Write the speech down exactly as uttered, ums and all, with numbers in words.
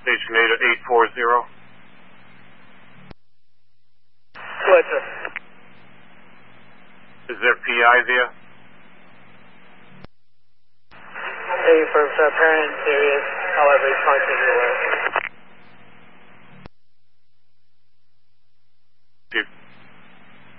Station eight eight four zero. What, sir? Is there P I there? Hey, for, for apparent and serious, however, he's functioning away.